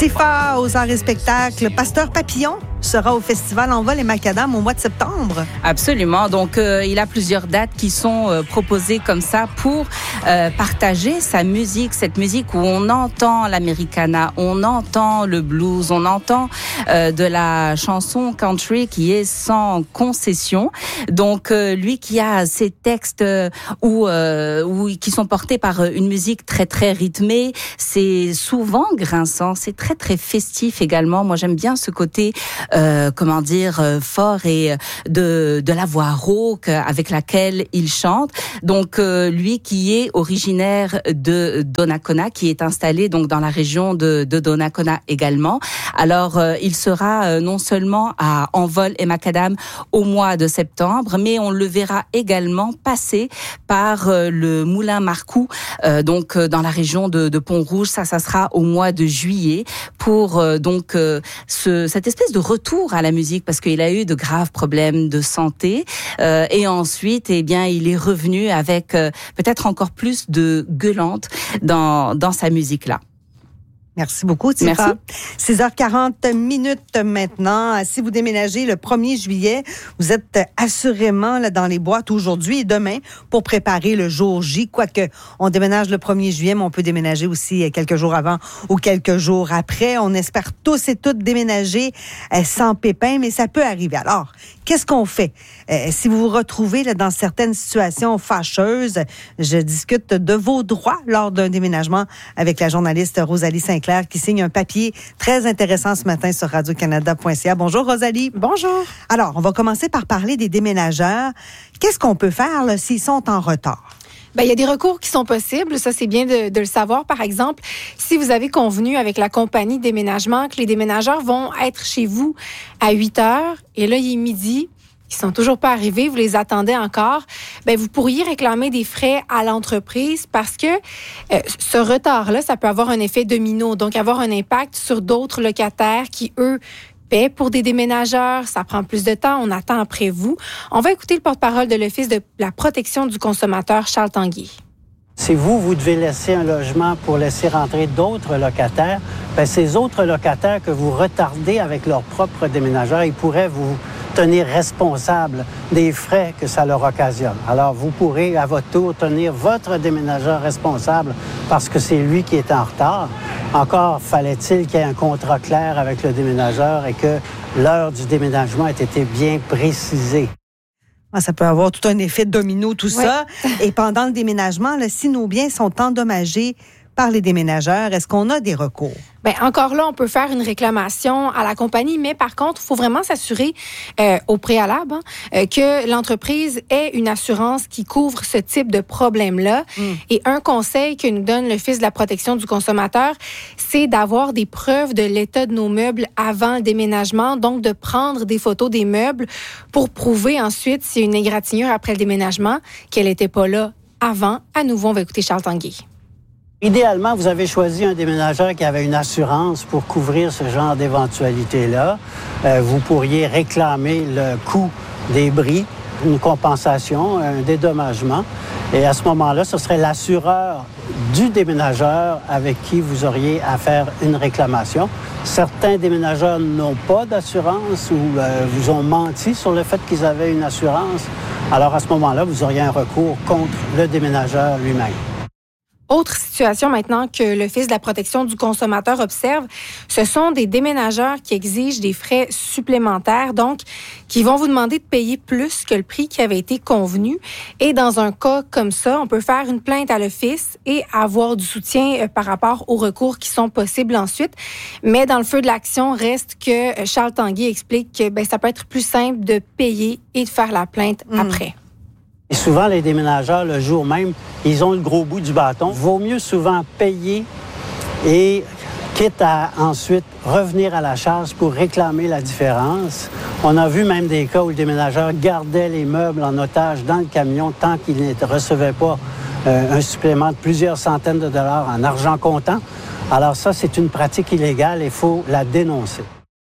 CFA aux arts et spectacles, Pasteur Papillon sera au festival Envol et Macadam au mois de septembre. Absolument. Donc, il a plusieurs dates qui sont proposées comme ça pour partager sa musique, cette musique où on entend l'americana, on entend le blues, on entend de la chanson country qui est sans concession. Donc, lui qui a ces textes qui sont portés par une musique très, très rythmée, c'est souvent grinçant, c'est très, très festif également. Moi, j'aime bien ce côté fort et de la voix rauque avec laquelle il chante. Donc lui qui est originaire de Donnacona, qui est installé donc dans la région de Donnacona également. Alors il sera non seulement à Envol et Macadam au mois de septembre, mais on le verra également passer par le Moulin Marcoux, donc dans la région de Pont-Rouge. Ça sera au mois de juillet pour cette espèce de retour à la musique, parce qu'il a eu de graves problèmes de santé et ensuite il est revenu avec peut-être encore plus de gueulante dans sa musique là. Merci beaucoup, Tifa. 6h40 maintenant. Si vous déménagez le 1er juillet, vous êtes assurément là dans les boîtes aujourd'hui et demain pour préparer le jour J. Quoique, on déménage le 1er juillet, mais on peut déménager aussi quelques jours avant ou quelques jours après. On espère tous et toutes déménager sans pépin, mais ça peut arriver. Alors, qu'est-ce qu'on fait? Si vous vous retrouvez là, dans certaines situations fâcheuses, je discute de vos droits lors d'un déménagement avec la journaliste Rosalie Sinclair qui signe un papier très intéressant ce matin sur radiocanada.ca. Bonjour Rosalie. Bonjour. Alors, on va commencer par parler des déménageurs. Qu'est-ce qu'on peut faire là, s'ils sont en retard? Il y a des recours qui sont possibles. Ça, c'est bien de le savoir. Par exemple, si vous avez convenu avec la compagnie de déménagement que les déménageurs vont être chez vous à 8 heures et là, il est midi, ils sont toujours pas arrivés, vous les attendez encore, vous pourriez réclamer des frais à l'entreprise parce que ce retard-là, ça peut avoir un effet domino, donc avoir un impact sur d'autres locataires qui, eux, paient pour des déménageurs. Ça prend plus de temps, on attend après vous. On va écouter le porte-parole de l'Office de la protection du consommateur, Charles Tanguay. Si vous devez laisser un logement pour laisser rentrer d'autres locataires, ces autres locataires que vous retardez avec leur propre déménageur, ils pourraient vous tenir responsable des frais que ça leur occasionne. Alors, vous pourrez, à votre tour, tenir votre déménageur responsable parce que c'est lui qui est en retard. Encore fallait-il qu'il y ait un contrat clair avec le déménageur et que l'heure du déménagement ait été bien précisée. Ça peut avoir tout un effet domino, tout ça. Et pendant le déménagement, là, si nos biens sont endommagés par les déménageurs, est-ce qu'on a des recours? Encore là, on peut faire une réclamation à la compagnie, mais par contre, il faut vraiment s'assurer au préalable que l'entreprise ait une assurance qui couvre ce type de problème-là. Et un conseil que nous donne l'Office de la protection du consommateur, c'est d'avoir des preuves de l'état de nos meubles avant le déménagement, donc de prendre des photos des meubles pour prouver ensuite s'il y a une égratignure après le déménagement, qu'elle n'était pas là avant. À nouveau, on va écouter Charles Tanguay. Idéalement, vous avez choisi un déménageur qui avait une assurance pour couvrir ce genre d'éventualité-là. Vous pourriez réclamer le coût des bris, une compensation, un dédommagement. Et à ce moment-là, ce serait l'assureur du déménageur avec qui vous auriez à faire une réclamation. Certains déménageurs n'ont pas d'assurance ou vous ont menti sur le fait qu'ils avaient une assurance. Alors à ce moment-là, vous auriez un recours contre le déménageur lui-même. Autre situation maintenant que l'Office de la protection du consommateur observe, ce sont des déménageurs qui exigent des frais supplémentaires, donc qui vont vous demander de payer plus que le prix qui avait été convenu. Et dans un cas comme ça, on peut faire une plainte à l'Office et avoir du soutien par rapport aux recours qui sont possibles ensuite. Mais dans le feu de l'action, reste que Charles Tanguay explique que ça peut être plus simple de payer et de faire la plainte après. Et souvent, les déménageurs, le jour même, ils ont le gros bout du bâton. Vaut mieux souvent payer et quitte à ensuite revenir à la charge pour réclamer la différence. On a vu même des cas où le déménageur gardait les meubles en otage dans le camion tant qu'il ne recevait pas un supplément de plusieurs centaines de dollars en argent comptant. Alors ça, c'est une pratique illégale et il faut la dénoncer.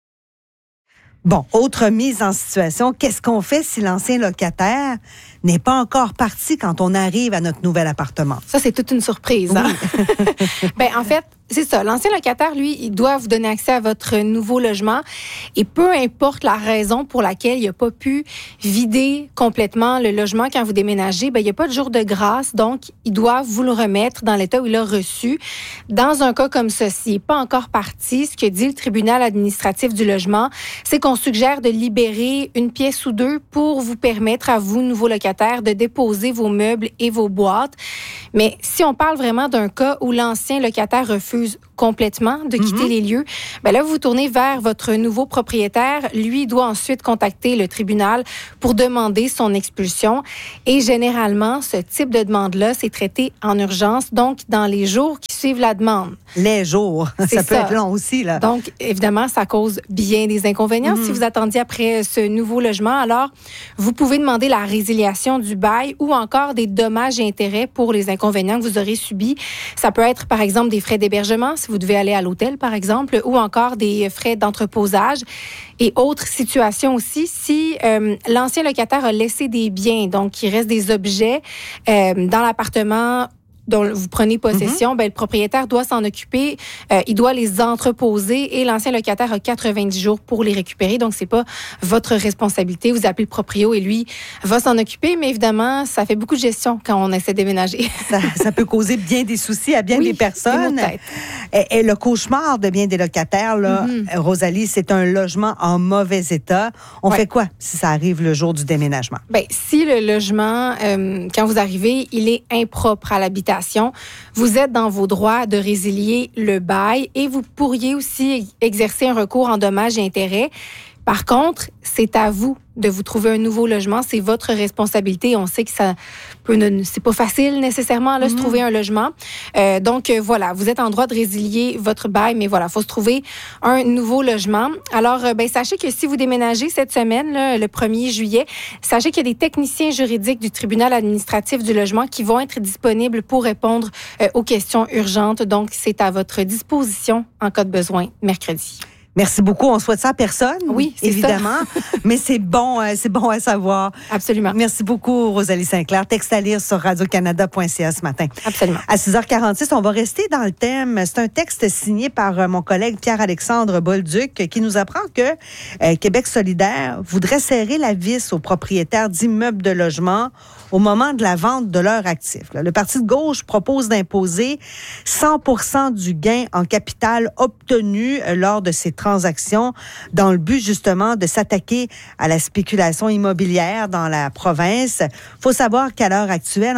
Bon, autre mise en situation, qu'est-ce qu'on fait si l'ancien locataire n'est pas encore parti quand on arrive à notre nouvel appartement? Ça, c'est toute une surprise. Hein? En fait, C'est ça. L'ancien locataire, lui, il doit vous donner accès à votre nouveau logement. Et peu importe la raison pour laquelle il n'a pas pu vider complètement le logement quand vous déménagez, il n'y a pas de jour de grâce. Donc, il doit vous le remettre dans l'état où il l'a reçu. Dans un cas comme ceci, il n'est pas encore parti. Ce que dit le tribunal administratif du logement, c'est qu'on suggère de libérer une pièce ou deux pour vous permettre à vous, nouveau locataire, de déposer vos meubles et vos boîtes. Mais si on parle vraiment d'un cas où l'ancien locataire refuse complètement de quitter les lieux, là, vous vous tournez vers votre nouveau propriétaire. Lui doit ensuite contacter le tribunal pour demander son expulsion. Et généralement, ce type de demande-là, c'est traité en urgence, donc dans les jours qui suivent la demande. Les jours. Ça peut être long aussi, là. Donc, évidemment, ça cause bien des inconvénients. Si vous attendiez après ce nouveau logement, alors, vous pouvez demander la résiliation du bail ou encore des dommages et intérêts pour les inconvénients que vous aurez subis. Ça peut être, par exemple, des frais d'hébergement, si vous devez aller à l'hôtel, par exemple, ou encore des frais d'entreposage et autres situations aussi. Si l'ancien locataire a laissé des biens, donc il reste des objets dans l'appartement dont vous prenez possession, le propriétaire doit s'en occuper. Il doit les entreposer et l'ancien locataire a 90 jours pour les récupérer. Donc, c'est pas votre responsabilité. Vous appelez le proprio et lui va s'en occuper. Mais évidemment, ça fait beaucoup de gestion quand on essaie de déménager. Ça peut causer bien des soucis à bien des personnes. Et le cauchemar de bien des locataires, là, Rosalie, c'est un logement en mauvais état. On fait quoi si ça arrive le jour du déménagement? Si le logement, quand vous arrivez, il est impropre à l'habitation, vous êtes dans vos droits de résilier le bail et vous pourriez aussi exercer un recours en dommages et intérêts. Par contre, c'est à vous de vous trouver un nouveau logement. C'est votre responsabilité. On sait que c'est pas facile nécessairement de se trouver un logement. Donc, voilà, vous êtes en droit de résilier votre bail, mais voilà, il faut se trouver un nouveau logement. Alors, sachez que si vous déménagez cette semaine, là, le 1er juillet, sachez qu'il y a des techniciens juridiques du tribunal administratif du logement qui vont être disponibles pour répondre aux questions urgentes. Donc, c'est à votre disposition en cas de besoin mercredi. Merci beaucoup. On souhaite ça à personne. Oui, c'est évidemment. Mais c'est bon à savoir. Absolument. Merci beaucoup, Rosalie Sinclair. Texte à lire sur radiocanada.ca ce matin. Absolument. À 6h46, on va rester dans le thème. C'est un texte signé par mon collègue Pierre-Alexandre Bolduc qui nous apprend que Québec solidaire voudrait serrer la vis aux propriétaires d'immeubles de logement au moment de la vente de leurs actifs. Le Parti de gauche propose d'imposer 100% du gain en capital obtenu lors de ces transactions dans le but justement de s'attaquer à la spéculation immobilière dans la province. Il faut savoir qu'à l'heure actuelle,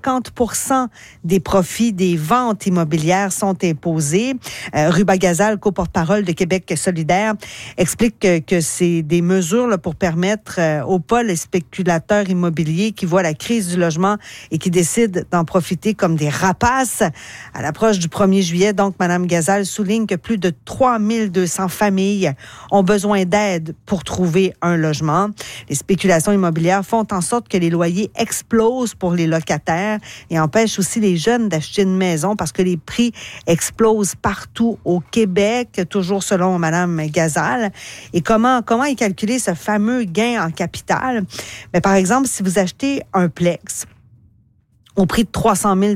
50% des profits des ventes immobilières sont imposés. Ruba Gazal, co-porte-parole de Québec solidaire, explique que c'est des mesures là, pour permettre aux pas les spéculateurs immobiliers qui voient la crise du logement et qui décident d'en profiter comme des rapaces. À l'approche du 1er juillet, donc, Mme Gazal souligne que plus de 3200 familles ont besoin d'aide pour trouver un logement. Les spéculations immobilières font en sorte que les loyers explosent pour les locataires et empêchent aussi les jeunes d'acheter une maison parce que les prix explosent partout au Québec, toujours selon Mme Gazal. Et comment est calculé ce fameux gain en capital? Mais par exemple, si vous achetez un plex au prix de 300 000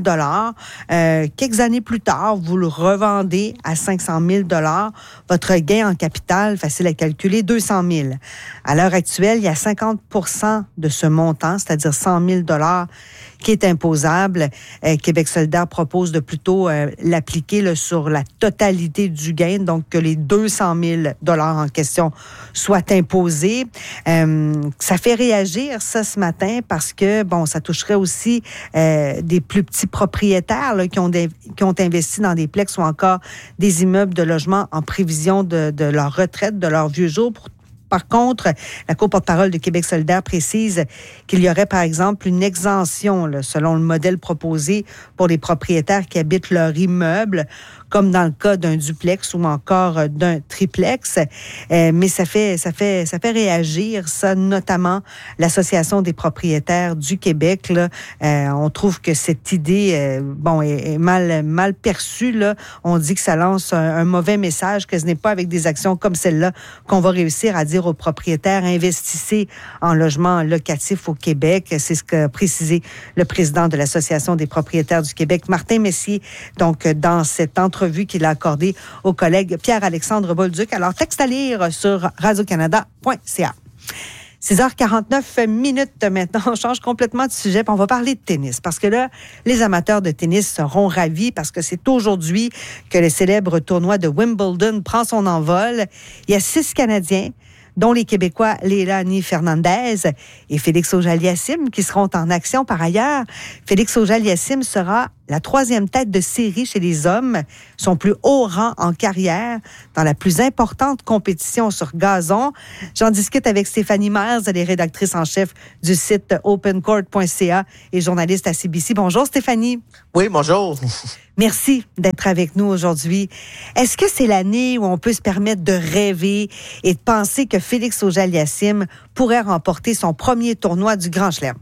$, quelques années plus tard, vous le revendez à 500 000 $, votre gain en capital, facile à calculer, 200 000 $. À l'heure actuelle, il y a 50% de ce montant, c'est-à-dire 100 000 $, qui est imposable. Québec solidaire propose de plutôt l'appliquer là, sur la totalité du gain, donc que les 200 000 $ en question soient imposés. Ça fait réagir ça ce matin parce que, bon, ça toucherait aussi des plus petits propriétaires là, qui ont investi dans des plex ou encore des immeubles de logement en prévision de leur retraite, de leur vieux jour. Par contre, la co-porte-parole de Québec solidaire précise qu'il y aurait, par exemple, une exemption, là, selon le modèle proposé pour les propriétaires qui habitent leur immeuble, comme dans le cas d'un duplex ou encore d'un triplex. Mais ça fait réagir, ça, notamment l'Association des propriétaires du Québec. Là, on trouve que cette idée est mal perçue. Là. On dit que ça lance un mauvais message, que ce n'est pas avec des actions comme celle-là qu'on va réussir à dire aux propriétaires, investissez en logement locatif au Québec. C'est ce qu'a précisé le président de l'Association des propriétaires du Québec, Martin Messier. Donc, dans cette entrevue entrevue qu'il a accordée au collègue Pierre-Alexandre Bolduc. Alors, texte à lire sur radiocanada.ca. 6h49 maintenant. On change complètement de sujet, puis on va parler de tennis. Parce que là, les amateurs de tennis seront ravis parce que c'est aujourd'hui que le célèbre tournoi de Wimbledon prend son envol. Il y a 6 Canadiens, dont les Québécois Leilani Fernandez et Félix Auger-Aliassime, qui seront en action par ailleurs. Félix Auger-Aliassime sera la 3e tête de série chez les hommes, son plus haut rang en carrière dans la plus importante compétition sur gazon. J'en discute avec Stéphanie Meyers, elle est rédactrice en chef du site opencourt.ca et journaliste à CBC. Bonjour Stéphanie. Oui, bonjour. Merci d'être avec nous aujourd'hui. Est-ce que c'est l'année où on peut se permettre de rêver et de penser que Félix Auger-Aliassime pourrait remporter son premier tournoi du Grand Chelem?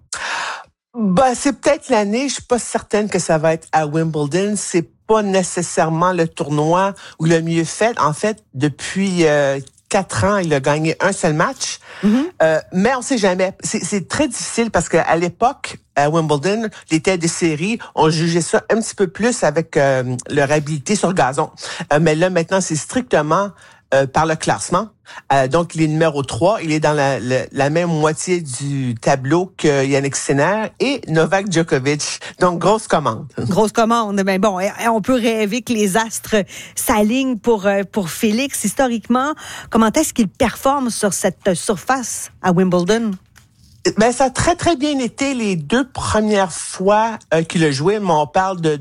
Ben, c'est peut-être l'année. Je suis pas certaine que ça va être à Wimbledon. C'est pas nécessairement le tournoi ou le mieux fait. En fait, depuis 4 ans, il a gagné un seul match. Mais on sait jamais. C'est très difficile parce qu'à l'époque, à Wimbledon, les têtes de série, on jugeait ça un petit peu plus avec leur habileté sur gazon. Mais là, maintenant, c'est strictement par le classement. Donc, il est numéro 3. Il est dans la même moitié du tableau que Yannick Sinner et Novak Djokovic. Donc, grosse commande. Grosse commande. Mais bon, on peut rêver que les astres s'alignent pour Félix. Historiquement, comment est-ce qu'il performe sur cette surface à Wimbledon? Ben, ça a très, très bien été les 2 premières fois qu'il a joué, mais on parle de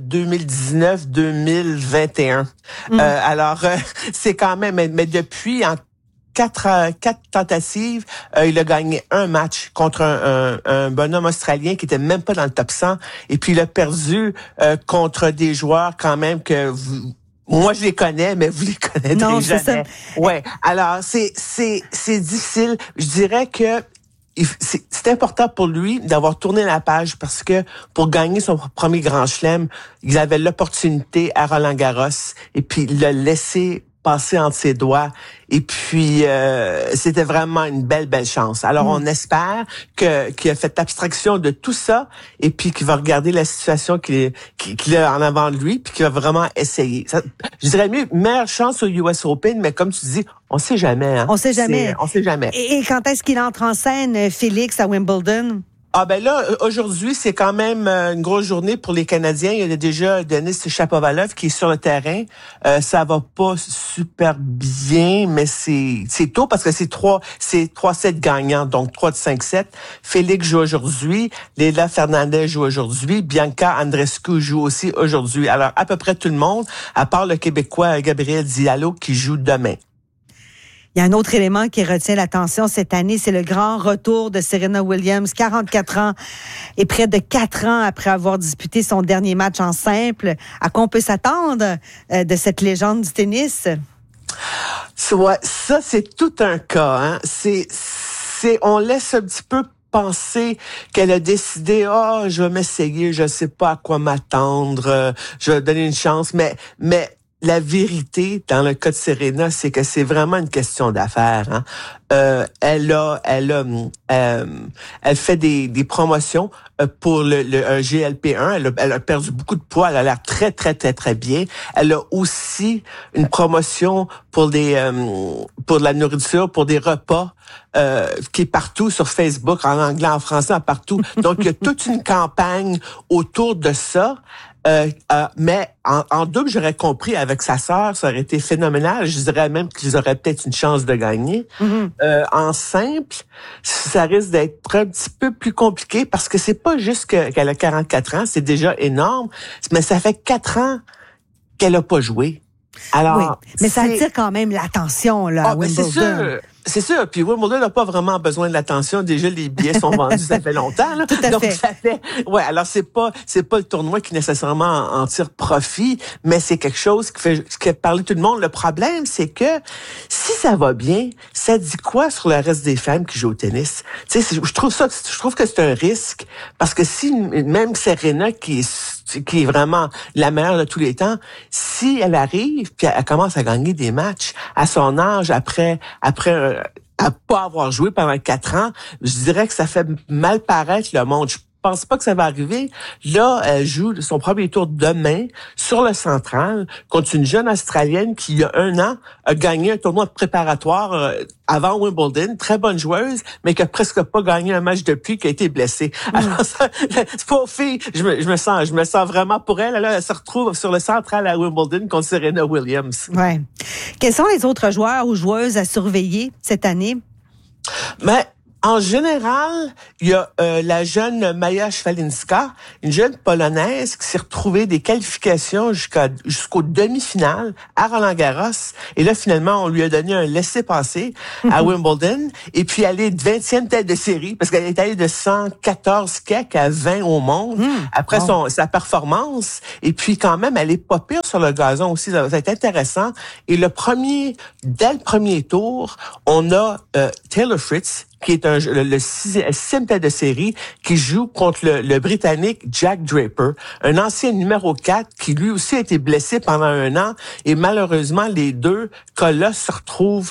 2019-2021. Alors, c'est quand même, mais depuis, en 4 tentatives, il a gagné un match contre un bonhomme australien qui était même pas dans le top 100. Et puis, il a perdu contre des joueurs quand même que moi, je les connais, mais vous les connaîtrez jamais. C'est ça. Ouais. Alors, c'est difficile. Je dirais que c'est important pour lui d'avoir tourné la page parce que pour gagner son premier Grand Chelem, il avait l'opportunité à Roland-Garros et puis il l'a laissé passer entre ses doigts et puis c'était vraiment une belle chance. Alors on espère qu'il a fait abstraction de tout ça et puis qu'il va regarder la situation qu'il a en avant de lui puis qu'il va vraiment essayer. Ça, je dirais mieux meilleure chance au US Open, mais comme tu dis, on sait jamais. Hein? On sait jamais. On sait jamais. Et quand est-ce qu'il entre en scène, Félix, à Wimbledon? Ah ben là, aujourd'hui, c'est quand même une grosse journée pour les Canadiens. Il y a déjà Denis Shapovalov qui est sur le terrain. Ça va pas super bien, mais c'est tôt parce que c'est 3 sets gagnants, donc 3 de 5 sets. Félix joue aujourd'hui, Leila Fernandez joue aujourd'hui, Bianca Andreescu joue aussi aujourd'hui. Alors, à peu près tout le monde, à part le Québécois Gabriel Diallo qui joue demain. Il y a un autre élément qui retient l'attention cette année, c'est le grand retour de Serena Williams, 44 ans et près de 4 ans après avoir disputé son dernier match en simple. À quoi on peut s'attendre de cette légende du tennis? Ouais, ça, c'est tout un cas. Hein. On laisse un petit peu penser qu'elle a décidé, je vais m'essayer, je sais pas à quoi m'attendre, je vais donner une chance, mais la vérité, dans le cas de Serena, c'est que c'est vraiment une question d'affaires. Hein. Elle fait des promotions pour un GLP-1. Elle a perdu beaucoup de poids. Elle a l'air très, très, très, très bien. Elle a aussi une promotion pour de la nourriture, pour des repas, qui est partout sur Facebook, en anglais, en français, partout. Donc, il y a toute une campagne autour de ça. Mais en double, j'aurais compris avec sa sœur, ça aurait été phénoménal. Je dirais même qu'ils auraient peut-être une chance de gagner. En simple, ça risque d'être un petit peu plus compliqué parce que c'est pas juste qu'elle a 44 ans, c'est déjà énorme, mais ça fait 4 ans qu'elle a pas joué. Alors, oui, mais ça attire quand même l'attention là, à Wimbledon. C'est sûr. Puis Wimbledon n'a pas vraiment besoin de l'attention. Déjà, les billets sont vendus, ça fait longtemps. Là. Tout à Donc, fait. ça fait. Ouais. Alors, c'est pas le tournoi qui nécessairement en tire profit, mais c'est quelque chose qui fait parler tout le monde. Le problème, c'est que si ça va bien, ça dit quoi sur le reste des femmes qui jouent au tennis? Tu sais, je trouve que c'est un risque parce que si même Serena qui est vraiment la meilleure de tous les temps, si elle arrive puis elle commence à gagner des matchs à son âge après à pas avoir joué pendant 4 ans, je dirais que ça fait mal paraître le monde. Je suis pense pas que ça va arriver. Là, elle joue son premier tour demain sur le Central contre une jeune Australienne qui, il y a 1 an, a gagné un tournoi préparatoire avant Wimbledon. Très bonne joueuse, mais qui a presque pas gagné un match depuis, qui a été blessée. Alors, c'est pas aux filles. Je me sens vraiment pour elle. Là, elle se retrouve sur le Central à Wimbledon contre Serena Williams. Ouais. Quels sont les autres joueurs ou joueuses à surveiller cette année? Mais en général, il y a la jeune Maja Swalinska, une jeune Polonaise qui s'est retrouvée des qualifications jusqu'aux demi-finales à Roland-Garros. Et là, finalement, on lui a donné un laissez-passer à Wimbledon. Et puis, elle est 20e tête de série parce qu'elle est allée de 114 kek à 20 au monde après sa performance. Et puis, quand même, elle est pas pire sur le gazon aussi. Ça va être intéressant. Et dès le premier tour, on a Taylor Fritz, qui est le 6e tête de série, qui joue contre le Britannique Jack Draper, un ancien numéro 4 qui lui aussi a été blessé pendant 1 an. Et malheureusement, les deux colosses se retrouvent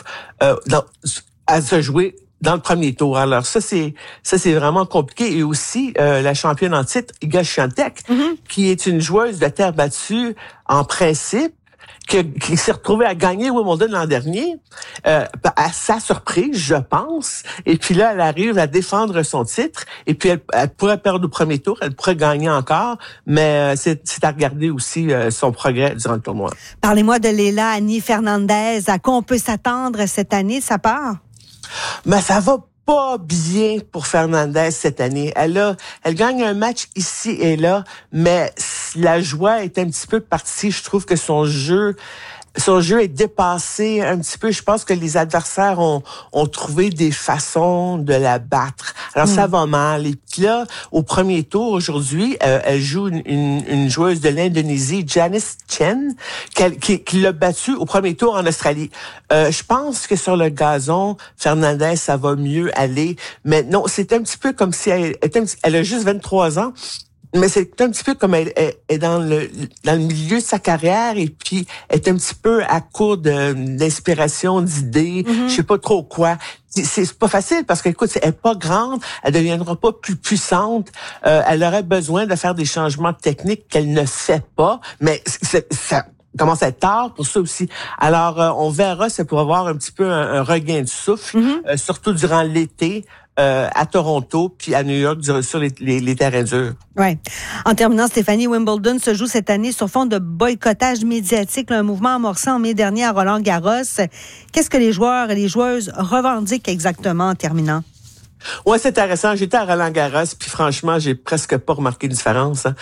à se jouer dans le premier tour. Alors ça c'est vraiment compliqué. Et aussi la championne en titre, Iga Świątek, qui est une joueuse de terre battue en principe, qui s'est retrouvée à gagner Wimbledon l'an dernier, à sa surprise, je pense. Et puis là, elle arrive à défendre son titre. Et puis, elle pourrait perdre au premier tour, elle pourrait gagner encore. Mais c'est à regarder aussi son progrès durant le tournoi. Parlez-moi de Leila Annie Fernandez. À quoi on peut s'attendre cette année, ça part? Mais ça va pas bien pour Fernandez cette année. Elle gagne un match ici et là, mais la joie est un petit peu partie. Je trouve que son jeu est dépassé un petit peu. Je pense que les adversaires ont trouvé des façons de la battre. Alors, ça va mal. Et puis là, au premier tour, aujourd'hui, elle joue une joueuse de l'Indonésie, Janice Chen, qui l'a battue au premier tour en Australie. Je pense que sur le gazon, Fernandez, ça va mieux aller. Mais non, c'est un petit peu comme si elle a juste 23 ans. Mais c'est un petit peu comme elle est dans le milieu de sa carrière et puis elle est un petit peu à court d'inspiration, d'idées, je sais pas trop quoi. C'est pas facile parce que, écoute, elle est pas grande, elle deviendra pas plus puissante, elle aurait besoin de faire des changements techniques qu'elle ne fait pas, mais ça commence à être tard pour ça aussi. Alors, on verra, ça pourrait avoir un petit peu un regain de souffle, surtout durant l'été. À Toronto puis à New York sur les terrains durs. Ouais. En terminant, Stéphanie, Wimbledon se joue cette année sur fond de boycottage médiatique, un mouvement amorcé en mai dernier à Roland-Garros. Qu'est-ce que les joueurs et les joueuses revendiquent exactement en terminant? Ouais, c'est intéressant. J'étais à Roland-Garros, puis franchement, j'ai presque pas remarqué de différence. Hein.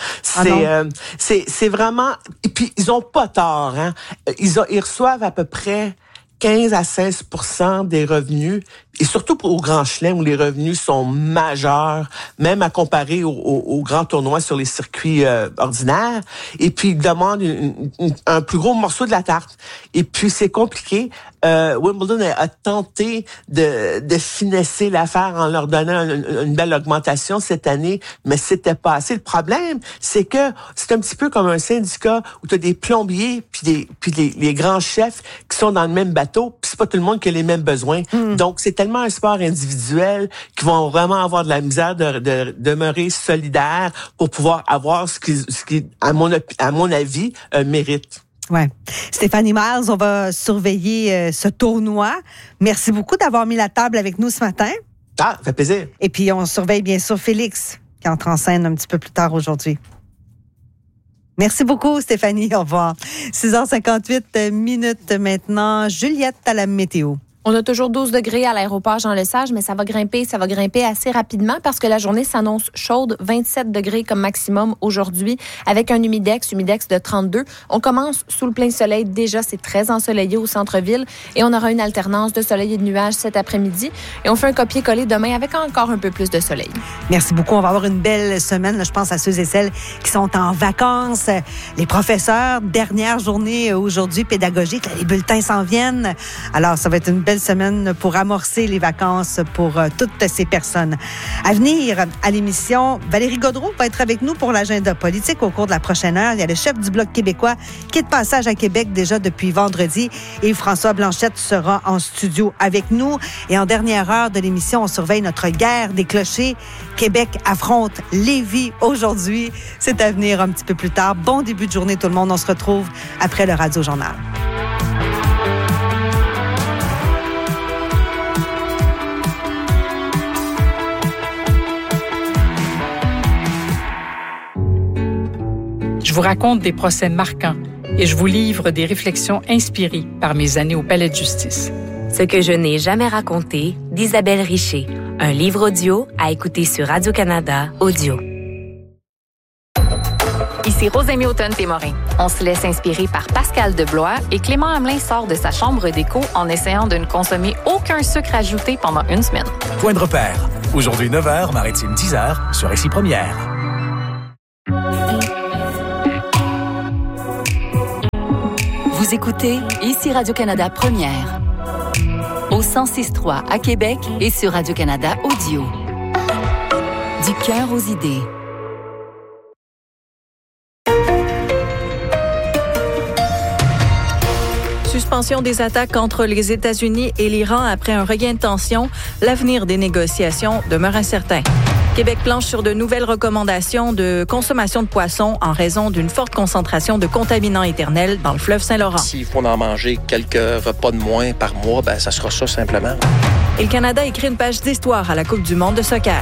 C'est vraiment. Et puis ils ont pas tort. Hein. Ils reçoivent à peu près 15 à 16% des revenus, et surtout au Grand Chelem où les revenus sont majeurs, même à comparer aux grands tournois sur les circuits ordinaires. Et puis ils demandent un plus gros morceau de la tarte. Et puis c'est compliqué. Wimbledon a tenté de finesser l'affaire en leur donnant une belle augmentation cette année, mais c'était pas assez. Le problème, c'est que c'est un petit peu comme un syndicat où tu as des plombiers puis les grands chefs qui sont dans le même bateau, puis c'est pas tout le monde qui a les mêmes besoins. Donc c'est tellement un sport individuel qu'ils vont vraiment avoir de la misère de demeurer solidaires pour pouvoir avoir ce qui à mon avis mérite. Ouais. Stéphanie Miles, on va surveiller ce tournoi. Merci beaucoup d'avoir mis la table avec nous ce matin. Ah, ça fait plaisir. Et puis, on surveille bien sûr Félix, qui entre en scène un petit peu plus tard aujourd'hui. Merci beaucoup, Stéphanie. Au revoir. 6h58 minutes maintenant. Juliette à la météo. On a toujours 12 degrés à l'aéroport Jean-Lesage, mais ça va grimper assez rapidement parce que la journée s'annonce chaude, 27 degrés comme maximum aujourd'hui, avec un humidex de 32. On commence sous le plein soleil. Déjà, c'est très ensoleillé au centre-ville et on aura une alternance de soleil et de nuages cet après-midi. Et on fait un copier-coller demain avec encore un peu plus de soleil. Merci beaucoup. On va avoir une belle semaine. Je pense à ceux et celles qui sont en vacances. Les professeurs, dernière journée aujourd'hui pédagogique. Les bulletins s'en viennent. Alors, ça va être une belle belle semaine pour amorcer les vacances pour toutes ces personnes. À venir à l'émission, Valérie Gaudreault va être avec nous pour l'agenda politique au cours de la prochaine heure. Il y a le chef du Bloc québécois qui est de passage à Québec déjà depuis vendredi et François Blanchette sera en studio avec nous. Et en dernière heure de l'émission, on surveille notre guerre des clochers. Québec affronte Lévis aujourd'hui. C'est à venir un petit peu plus tard. Bon début de journée tout le monde. On se retrouve après le Radio Journal. Je vous raconte des procès marquants et je vous livre des réflexions inspirées par mes années au Palais de justice. Ce que je n'ai jamais raconté d'Isabelle Richer. Un livre audio à écouter sur Radio-Canada Audio. Ici Rosémie Automne-Témorin. On se laisse inspirer par Pascal Deblois et Clément Hamelin sort de sa chambre d'écho en essayant de ne consommer aucun sucre ajouté pendant une semaine. Point de repère. Aujourd'hui 9h, Maritime 10h, sur Ici Première. Vous écoutez Ici Radio-Canada Première. Au 106.3 à Québec et sur Radio-Canada Audio. Du cœur aux idées. Suspension des attaques entre les États-Unis et l'Iran après un regain de tension, l'avenir des négociations demeure incertain. Québec planche sur de nouvelles recommandations de consommation de poissons en raison d'une forte concentration de contaminants éternels dans le fleuve Saint-Laurent. S'il faut en manger quelques repas de moins par mois, ça sera ça simplement. Et le Canada écrit une page d'histoire à la Coupe du monde de soccer.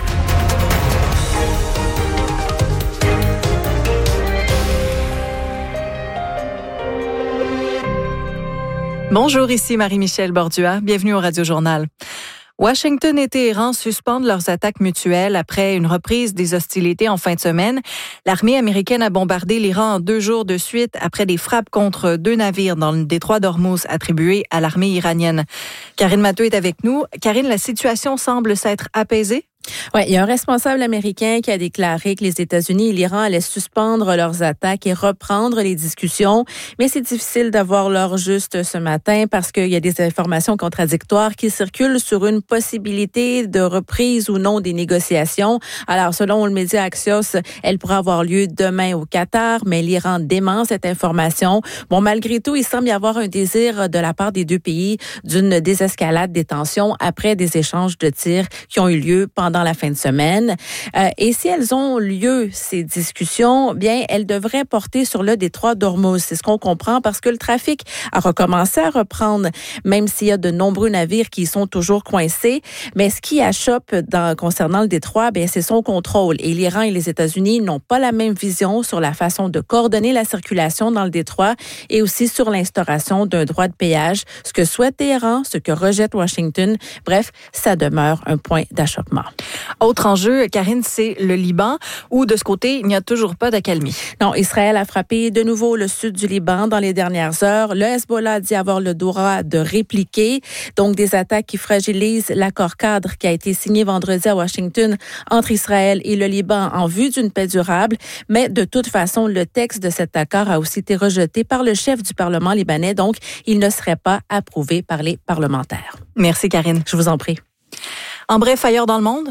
Bonjour, ici Marie-Michel Bordua. Bienvenue au Radio Journal. Washington et Téhéran suspendent leurs attaques mutuelles après une reprise des hostilités en fin de semaine. L'armée américaine a bombardé l'Iran en 2 jours de suite après des frappes contre 2 navires dans le détroit d'Ormuz attribués à l'armée iranienne. Karine Mathieu est avec nous. Karine, la situation semble s'être apaisée? Oui, il y a un responsable américain qui a déclaré que les États-Unis et l'Iran allaient suspendre leurs attaques et reprendre les discussions. Mais c'est difficile d'avoir l'heure juste ce matin parce qu'il y a des informations contradictoires qui circulent sur une possibilité de reprise ou non des négociations. Alors, selon le média Axios, elle pourra avoir lieu demain au Qatar, mais l'Iran dément cette information. Bon, malgré tout, il semble y avoir un désir de la part des deux pays d'une désescalade des tensions après des échanges de tirs qui ont eu lieu pendant la fin de semaine. Et si elles ont lieu, ces discussions, bien, elles devraient porter sur le détroit d'Ormuz. C'est ce qu'on comprend parce que le trafic a recommencé à reprendre, même s'il y a de nombreux navires qui sont toujours coincés. Mais ce qui achoppe concernant le détroit, bien, c'est son contrôle. Et l'Iran et les États-Unis n'ont pas la même vision sur la façon de coordonner la circulation dans le détroit et aussi sur l'instauration d'un droit de péage, ce que souhaite Téhéran, ce que rejette Washington. Bref, ça demeure un point d'achoppement. Autre enjeu, Karine, c'est le Liban, où de ce côté, il n'y a toujours pas d'accalmie. Non, Israël a frappé de nouveau le sud du Liban dans les dernières heures. Le Hezbollah dit avoir le droit de répliquer. Donc, des attaques qui fragilisent l'accord cadre qui a été signé vendredi à Washington entre Israël et le Liban en vue d'une paix durable. Mais de toute façon, le texte de cet accord a aussi été rejeté par le chef du Parlement libanais. Donc, il ne serait pas approuvé par les parlementaires. Merci, Karine. Je vous en prie. En bref, ailleurs dans le monde?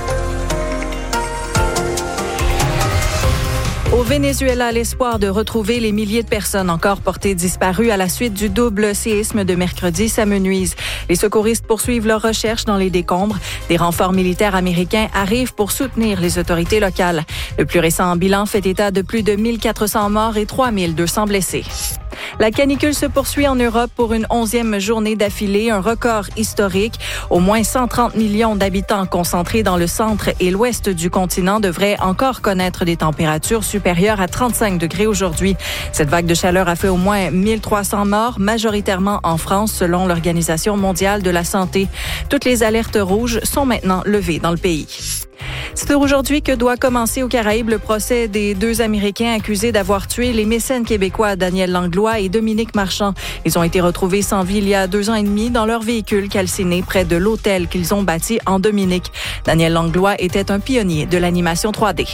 Au Venezuela, l'espoir de retrouver les milliers de personnes encore portées disparues à la suite du double séisme de mercredi s'amenuise. Les secouristes poursuivent leurs recherches dans les décombres. Des renforts militaires américains arrivent pour soutenir les autorités locales. Le plus récent bilan fait état de plus de 1400 morts et 3200 blessés. La canicule se poursuit en Europe pour une 11e journée d'affilée, un record historique. Au moins 130 millions d'habitants concentrés dans le centre et l'ouest du continent devraient encore connaître des températures supérieures à 35 degrés aujourd'hui. Cette vague de chaleur a fait au moins 1300 morts, majoritairement en France, selon l'Organisation mondiale de la santé. Toutes les alertes rouges sont maintenant levées dans le pays. C'est aujourd'hui que doit commencer aux Caraïbes le procès des 2 Américains accusés d'avoir tué les mécènes québécois Daniel Langlois et Dominique Marchand. Ils ont été retrouvés sans vie il y a 2 ans et demi dans leur véhicule calciné près de l'hôtel qu'ils ont bâti en Dominique. Daniel Langlois était un pionnier de l'animation 3D.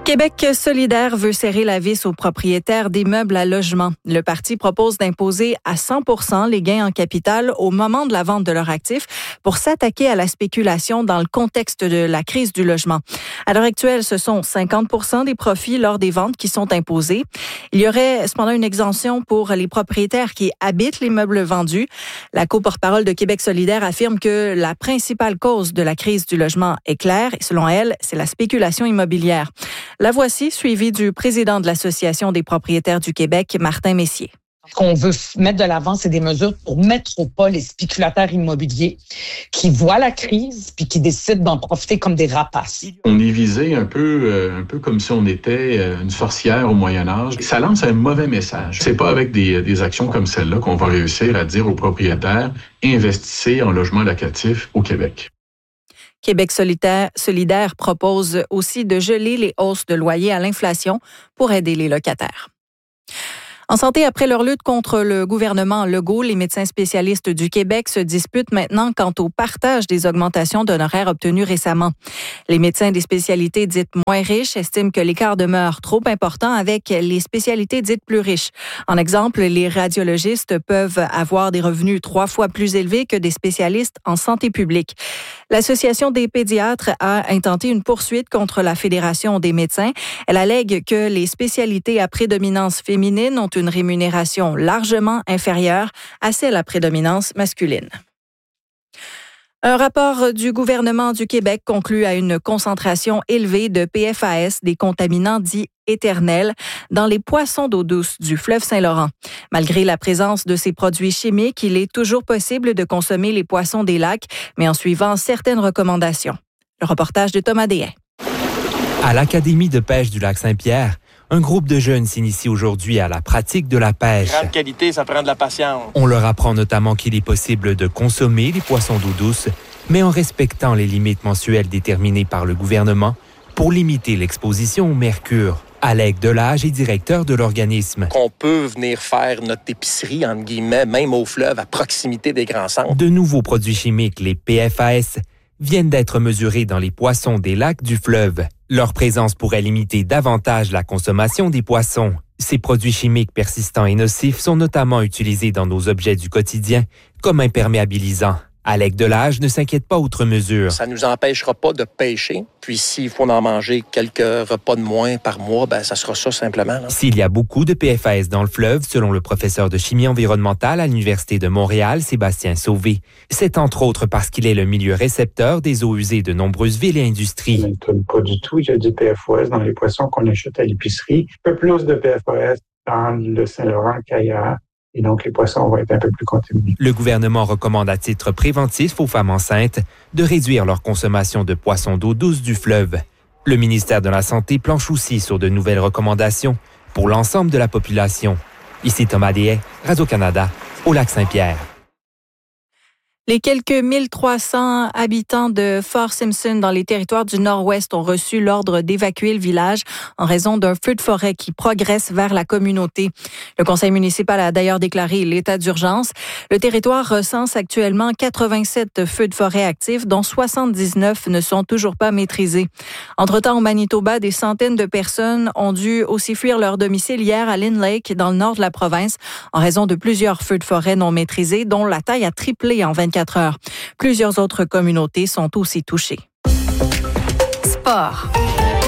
Québec solidaire veut serrer la vis aux propriétaires d'immeubles à logement. Le parti propose d'imposer à 100% les gains en capital au moment de la vente de leurs actifs pour s'attaquer à la spéculation dans le contexte de la crise du logement. À l'heure actuelle, ce sont 50% des profits lors des ventes qui sont imposés. Il y aurait cependant une exemption pour les propriétaires qui habitent les meubles vendus. La co-porte-parole de Québec solidaire affirme que la principale cause de la crise du logement est claire et selon elle, c'est la spéculation immobilière. La voici, suivie du président de l'Association des propriétaires du Québec, Martin Messier. Ce qu'on veut mettre de l'avant, c'est des mesures pour mettre au pas les spéculateurs immobiliers qui voient la crise puis qui décident d'en profiter comme des rapaces. On est visé un peu comme si on était une sorcière au Moyen-Âge. Ça lance un mauvais message. C'est pas avec des actions comme celle-là qu'on va réussir à dire aux propriétaires « investissez en logement locatif au Québec ». Québec solidaire propose aussi de geler les hausses de loyers à l'inflation pour aider les locataires. En santé, après leur lutte contre le gouvernement Legault, les médecins spécialistes du Québec se disputent maintenant quant au partage des augmentations d'honoraires obtenues récemment. Les médecins des spécialités dites moins riches estiment que l'écart demeure trop important avec les spécialités dites plus riches. En exemple, les radiologistes peuvent avoir des revenus 3 fois plus élevés que des spécialistes en santé publique. L'Association des pédiatres a intenté une poursuite contre la Fédération des médecins. Elle allègue que les spécialités à prédominance féminine ont une rémunération largement inférieure à celle à prédominance masculine. Un rapport du gouvernement du Québec conclut à une concentration élevée de PFAS, des contaminants dits éternels, dans les poissons d'eau douce du fleuve Saint-Laurent. Malgré la présence de ces produits chimiques, il est toujours possible de consommer les poissons des lacs, mais en suivant certaines recommandations. Le reportage de Thomas Deshaye. À l'Académie de pêche du lac Saint-Pierre, un groupe de jeunes s'initie aujourd'hui à la pratique de la pêche. Grande qualité, ça prend de la patience. On leur apprend notamment qu'il est possible de consommer les poissons d'eau douce, mais en respectant les limites mensuelles déterminées par le gouvernement pour limiter l'exposition au mercure. Alec Delage est directeur de l'organisme. Qu'on peut venir faire notre épicerie, entre guillemets, même au fleuve, à proximité des grands centres. De nouveaux produits chimiques, les PFAS, viennent d'être mesurés dans les poissons des lacs du fleuve. Leur présence pourrait limiter davantage la consommation des poissons. Ces produits chimiques persistants et nocifs sont notamment utilisés dans nos objets du quotidien comme imperméabilisants. Alec Delage ne s'inquiète pas outre mesure. Ça ne nous empêchera pas de pêcher. Puis s'il faut en manger quelques repas de moins par mois, ça sera ça simplement. Là. S'il y a beaucoup de PFAS dans le fleuve, selon le professeur de chimie environnementale à l'Université de Montréal, Sébastien Sauvé, c'est entre autres parce qu'il est le milieu récepteur des eaux usées de nombreuses villes et industries. On n'étonne pas du tout. Il y a du PFOS dans les poissons qu'on achète à l'épicerie. Un peu plus de PFOS dans le Saint-Laurent qu'ailleurs. Et donc, les poissons vont être un peu plus contaminés. Le gouvernement recommande à titre préventif aux femmes enceintes de réduire leur consommation de poissons d'eau douce du fleuve. Le ministère de la Santé planche aussi sur de nouvelles recommandations pour l'ensemble de la population. Ici Thomas Deshaye, Radio-Canada, au lac Saint-Pierre. Les quelques 1300 habitants de Fort Simpson dans les territoires du Nord-Ouest ont reçu l'ordre d'évacuer le village en raison d'un feu de forêt qui progresse vers la communauté. Le conseil municipal a d'ailleurs déclaré l'état d'urgence. Le territoire recense actuellement 87 feux de forêt actifs, dont 79 ne sont toujours pas maîtrisés. Entre-temps, au Manitoba, des centaines de personnes ont dû aussi fuir leur domicile hier à Lynn Lake, dans le nord de la province, en raison de plusieurs feux de forêt non maîtrisés, dont la taille a triplé en 24 heures. Plusieurs autres communautés sont aussi touchées. Sport.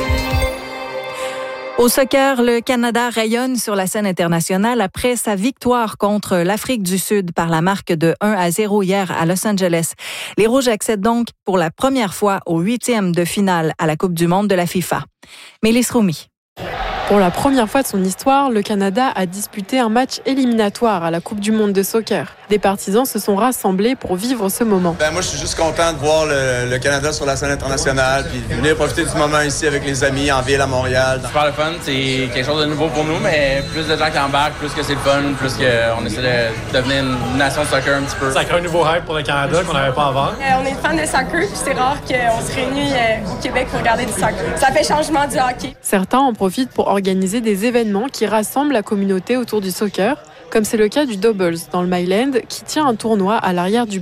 Au soccer, le Canada rayonne sur la scène internationale après sa victoire contre l'Afrique du Sud par la marque de 1-0 hier à Los Angeles. Les Rouges accèdent donc pour la première fois au 8e de finale à la Coupe du monde de la FIFA. Mélisse Roumi. Pour la première fois de son histoire, le Canada a disputé un match éliminatoire à la Coupe du monde de soccer. Des partisans se sont rassemblés pour vivre ce moment. Moi, je suis juste content de voir le Canada sur la scène internationale, puis venir profiter du moment ici avec les amis en ville à Montréal. Super le fun, c'est quelque chose de nouveau pour nous, mais plus de gens qui embarquent, plus que c'est le fun, plus qu'on essaie de devenir une nation de soccer un petit peu. Ça crée un nouveau hype pour le Canada qu'on n'avait pas avant. On est fan de soccer, puis c'est rare qu'on se réunisse au Québec pour regarder du soccer. Ça fait changement du hockey. Certains en profitent pour organiser des événements qui rassemblent la communauté autour du soccer, comme c'est le cas du Doubles dans le Myland qui tient un tournoi à l'arrière du bar.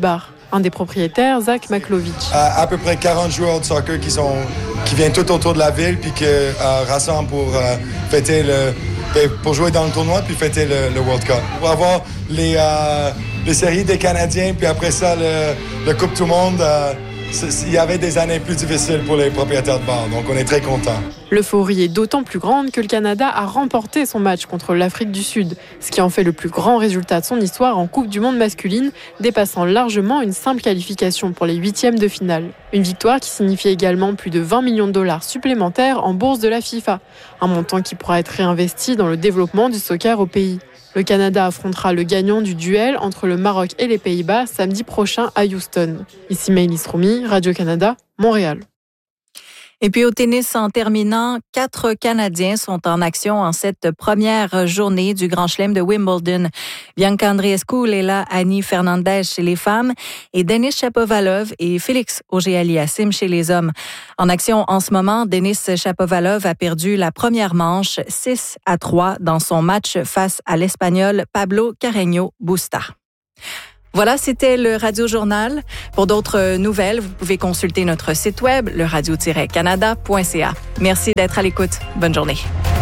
Un des propriétaires, Zach Maklovic. À peu près 40 joueurs de soccer qui viennent tout autour de la ville puis qui rassemblent pour fêter pour jouer dans le tournoi puis fêter le World Cup. Pour avoir les séries des Canadiens puis après ça le Coupe du Monde, il y avait des années plus difficiles pour les propriétaires de bars, donc on est très contents. L'euphorie est d'autant plus grande que le Canada a remporté son match contre l'Afrique du Sud, ce qui en fait le plus grand résultat de son histoire en Coupe du Monde masculine, dépassant largement une simple qualification pour les 8e de finale. Une victoire qui signifie également plus de 20 millions de dollars supplémentaires en bourse de la FIFA, un montant qui pourra être réinvesti dans le développement du soccer au pays. Le Canada affrontera le gagnant du duel entre le Maroc et les Pays-Bas samedi prochain à Houston. Ici Maëlys Romy, Radio-Canada, Montréal. Et puis au tennis, en terminant, 4 Canadiens sont en action en cette première journée du Grand Chelem de Wimbledon. Bianca Andreescu, Leila Annie Fernandez chez les femmes et Denis Shapovalov et Félix Auger-Aliassime chez les hommes. En action en ce moment, Denis Shapovalov a perdu la première manche 6-3 dans son match face à l'Espagnol Pablo Carreño Busta. Voilà, c'était le Radio Journal. Pour d'autres nouvelles, vous pouvez consulter notre site web, le radio-canada.ca. Merci d'être à l'écoute. Bonne journée.